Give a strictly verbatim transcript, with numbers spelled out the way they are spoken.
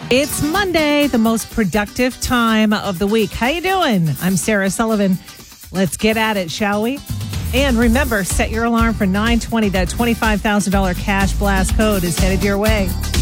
It's Monday, the most productive time of the week. How you doing? I'm Sarah Sullivan. Let's get at it, shall we? And remember, set your alarm for nine twenty. That twenty-five thousand dollars cash blast code is headed your way.